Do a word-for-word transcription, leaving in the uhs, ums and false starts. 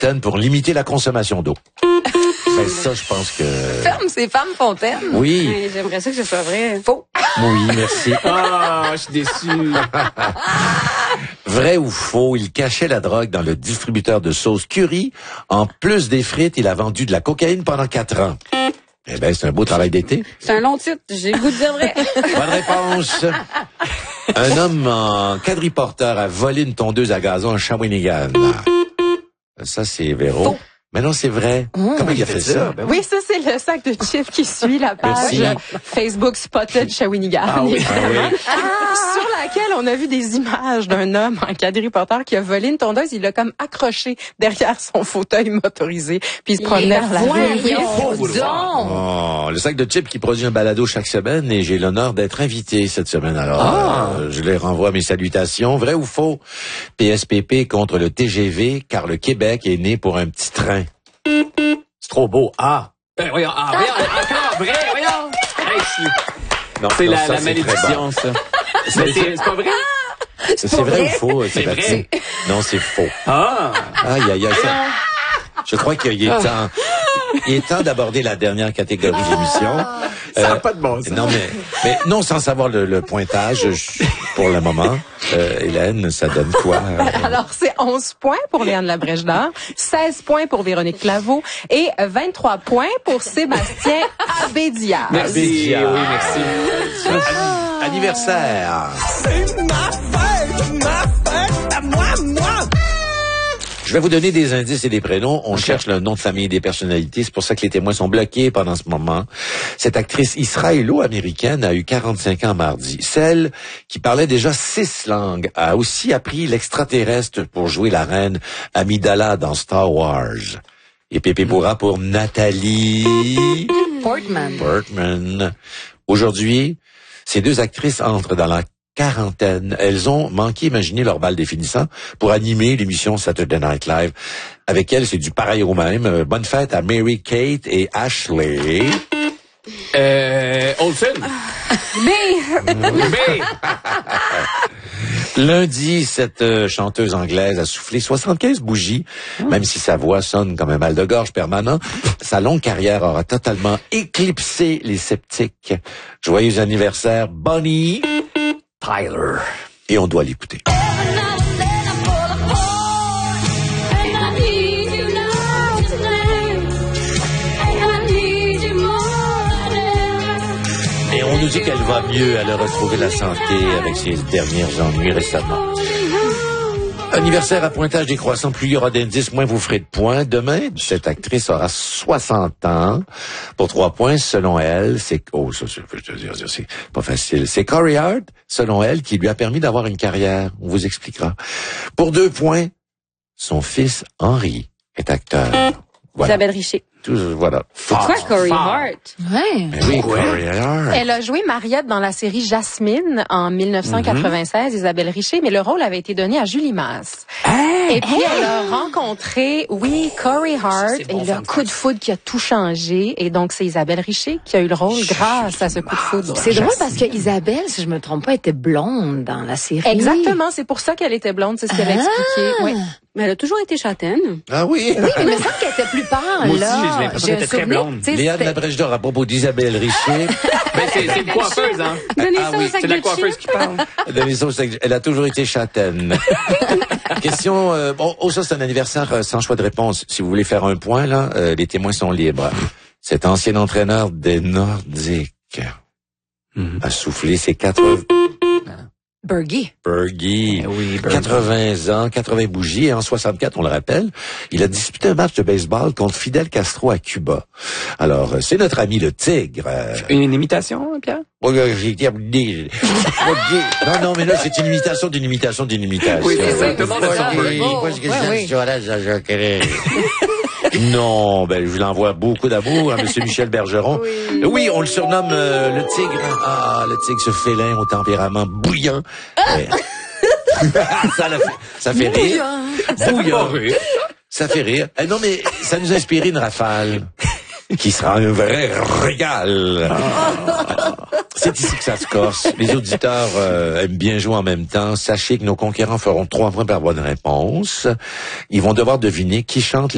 fontaines pour limiter la consommation d'eau. Ben ça, je pense que... Ferme ces femmes fontaines. Oui. Ouais, j'aimerais ça que ce soit vrai. Faux. Oui, merci. Ah, je suis déçu. Vrai ou faux, il cachait la drogue dans le distributeur de sauce curry. En plus des frites, il a vendu de la cocaïne pendant quatre ans. Eh ben, c'est un beau travail d'été. C'est un long titre, j'ai le goût de dire vrai. Bonne réponse. Un homme en quadriporteur a volé une tondeuse à gazon à Shawinigan. Ça, c'est Véro. Faux. Mais non, c'est vrai. Mmh. Comment il a fait ça? Ben oui. Oui, ça, c'est le sac de chips qui suit la page Merci. Facebook Spotted Shawinigan. Ah oui. Ah oui. Sur laquelle on a vu des images d'un homme en quadriporteur qui a volé une tondeuse. Il l'a comme accroché derrière son fauteuil motorisé. Puis il se promenait dans la rue. Faut le voir. Oh, le sac de chips qui produit un balado chaque semaine et j'ai l'honneur d'être invité cette semaine. Alors, Ah. euh, je les renvoie mes salutations. Vrai ou faux? P S P P contre le T G V car le Québec est né pour un petit train. C'est trop beau. Ah! Ben, voyons, ah, voyons, encore, vrai, voyons. Hey, je suis- Non, C'est non, la, ça, la c'est très malédiction, bon. ça. Mais c'est c'est pas vrai? C'est vrai, ou faux, C'est Sébastien? vrai. Non, c'est faux. Ah! Aïe, aïe, aïe. ça- Je crois qu'il est temps, il est temps d'aborder la dernière catégorie de l'émission. Ça n'a Euh, pas de bon sens. Non, mais, mais non, sans savoir le, le pointage, je- pour le moment. Euh, Hélène, ça donne quoi? Alors, c'est onze points pour Léane Labrèche d'Or, seize points pour Véronique Claveau et vingt-trois points pour Sébastien Abédias. Merci, Abédia. oui, merci. Anni- Anniversaire. Je vais vous donner des indices et des prénoms. On cherche le nom de famille des personnalités. C'est pour ça que les témoins sont bloqués pendant ce moment. Cette actrice israélo-américaine a eu quarante-cinq ans mardi. Celle qui parlait déjà six langues a aussi appris l'extraterrestre pour jouer la reine Amidala dans Star Wars. Et Pépé Bourra pour Nathalie Portman. Portman. Aujourd'hui, ces deux actrices entrent dans la quarantaine. Elles ont manqué imaginer leur bal définissant pour animer l'émission Saturday Night Live. Avec elles, c'est du pareil au même. Euh, bonne fête à Mary Kate et Ashley. Euh, Olsen. B. B. Lundi, cette euh, chanteuse anglaise a soufflé soixante-quinze bougies, même si sa voix sonne comme un mal de gorge permanent. Sa longue carrière aura totalement éclipsé les sceptiques. Joyeux anniversaire, Bonnie Tyler. Et on doit l'écouter. Et on nous dit qu'elle va mieux, elle a retrouvé la santé avec ses derniers ennuis récemment. Anniversaire à pointage décroissant, plus il y aura d'indices, moins vous ferez de points. Demain, cette actrice aura soixante ans. Pour trois points, selon elle, c'est... Oh, ça, je peux te dire, c'est pas facile. C'est Corey Hart, selon elle, qui lui a permis d'avoir une carrière. On vous expliquera. Pour deux points, son fils Henry est acteur. Voilà. Isabelle Richer. Tout, voilà. Quoi, Corey fort. Hart? Ouais. Mais oui, Corey Hart. Elle a joué Mariette dans la série Jasmine en dix-neuf cent quatre-vingt-seize, Isabelle Richer, mais le rôle avait été donné à Julie Masse. Et puis, elle a rencontré, oui, Corey Hart, c'est bon, et fun le coup de foudre qui a tout changé. Et donc, c'est Isabelle Richer qui a eu le rôle grâce à ce coup de foudre. C'est drôle parce que Isabelle, si je me trompe pas, était blonde dans la série. Exactement, c'est pour ça qu'elle était blonde, c'est ce qu'elle a expliqué. Oui. Mais elle a toujours été châtaine. Ah oui. Oui, mais il me semble qu'elle était plus pâle, Moi aussi, là. j'ai l'impression qu'elle un était très souvenir, blonde. tu sais, Léa de c'était- la Brèche d'Or à propos d'Isabelle Richer. Ben, c'est c'est une coiffeuse, hein. Donnez Ah ça oui, au sac C'est la de coiffeuse chips. qui parle. Donnez ça au sac- Elle a toujours été châtaine. Question, euh, bon, oh, ça c'est un anniversaire euh, sans choix de réponse. Si vous voulez faire un point, là, euh, les témoins sont libres. Cet ancien entraîneur des Nordiques a soufflé ses quatre-vingts... Bergie. Bergie. Eh oui, Bergie. quatre-vingts ans, quatre-vingts bougies, et en soixante-quatre, on le rappelle, il a disputé un match de baseball contre Fidel Castro à Cuba. Alors, euh, c'est notre ami le Tigre. euh, Une, une imitation, Pierre? Oh, euh, j'ai terminé. Non, non, mais là, c'est une imitation d'une imitation d'une imitation. Oui, c'est ça, tout le monde a son Oui, Bergie. parce que Ouais, ça, oui. ça, là, ça, je connais. Non, ben, je l'envoie beaucoup d'amour à Monsieur Michel Bergeron. Oui, oui on le surnomme euh, le Tigre. Ah, le Tigre, ce félin au tempérament bouillant. Ouais. ça, la fait, ça fait rire. Bouillant. Ça fait rire. Eh non, mais ça nous a inspiré une rafale qui sera un vrai régal. C'est ici que ça se corse. Les auditeurs euh, aiment bien jouer en même temps. Sachez que nos conquérants feront trois points par bonne réponse. Ils vont devoir deviner qui chante